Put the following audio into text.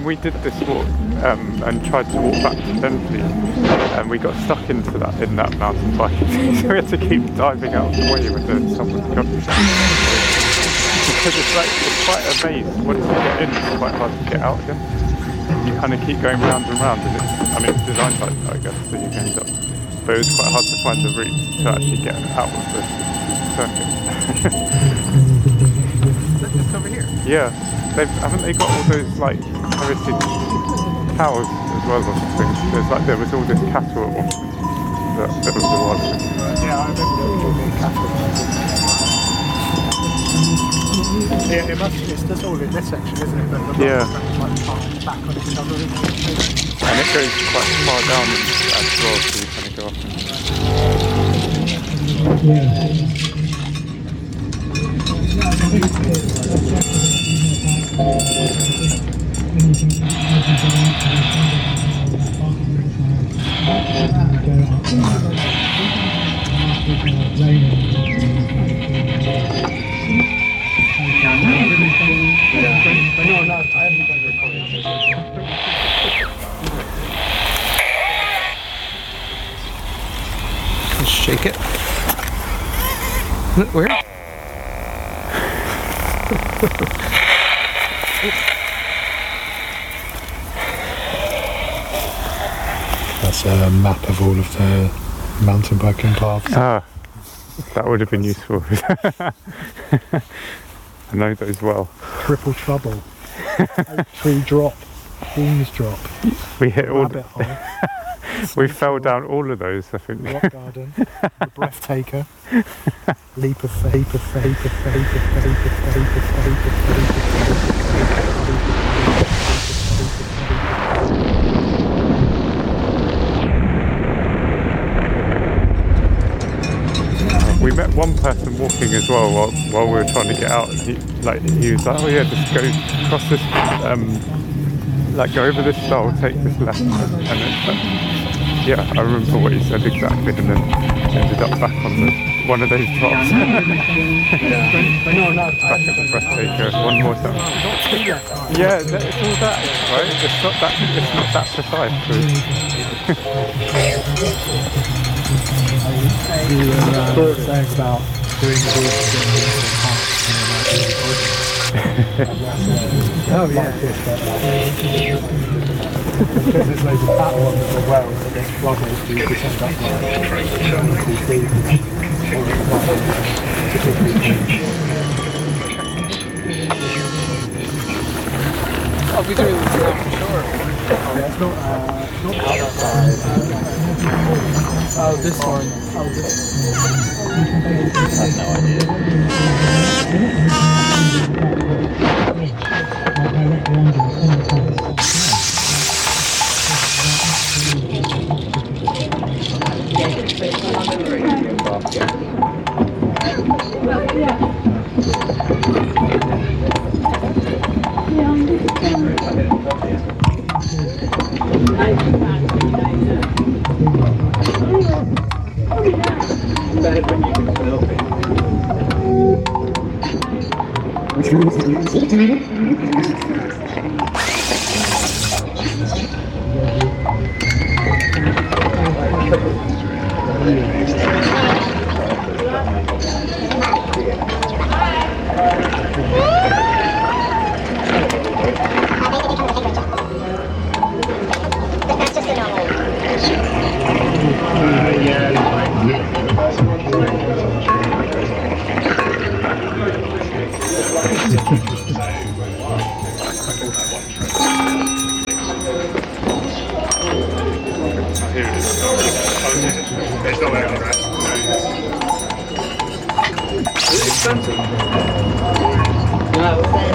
we did this walk and tried to walk back to Bentley, and we got stuck in that mountain bike, so we had to keep diving out of the way when someone got because it's quite a maze. Once you get in, it's quite hard to get out again. You kind of keep going round and round, and it's designed like that, I guess, so you end up. But it was quite hard to find the route to actually get out of the circuit. Is that just over here? Yeah, haven't they got all those like heritage towers as well or something? There was all this cattle at one point. That was the one. Yeah, I remember there was all the cattle. Yeah, it's just all in this section, isn't it? But yeah. Like back on each other. And it goes quite far down as well, so you kind of go up Let's shake it. Where? That's a map of all of the mountain biking paths. Ah, that would have been useful. I know those well. Triple trouble. Oak tree drop. Beans drop. We hit all. Rabbit hole. We fell down all of those, I think. Rock garden. The breathtaker. Leap of faith. Leap of faith. Leap of faith. Leap of faith. Leap of faith. Leap of faith. We met one person walking as well while we were trying to get out, and he was like, oh yeah, just go across this, go over this stile, take this left, and yeah, I remember what he said exactly, and then ended up back on one of those drops. Back at the breathtaker, one more time. Yeah, it's all that, right? It's not that precise. You were saying about doing the oh yeah. Because there's loads of battle on the wells against flooders, so you could end up I'll be doing this now for sure. Yeah, it's not out that side. Oh, this one. Oh, this No,